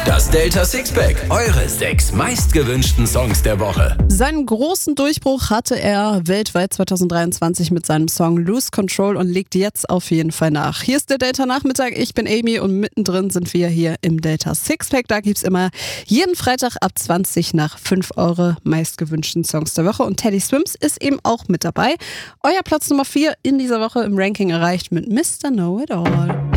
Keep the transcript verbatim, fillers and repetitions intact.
Das Delta Sixpack, eure sechs meistgewünschten Songs der Woche. Seinen großen Durchbruch hatte er weltweit zwanzig dreiundzwanzig mit seinem Song Lose Control und legt jetzt auf jeden Fall nach. Hier ist der Delta Nachmittag, ich bin Amy und mittendrin sind wir hier im Delta Sixpack. Da gibt's immer jeden Freitag ab zwanzig nach fünf eure meistgewünschten Songs der Woche und Teddy Swims ist eben auch mit dabei. Euer Platz Nummer vier in dieser Woche im Ranking erreicht mit Mister Know It All.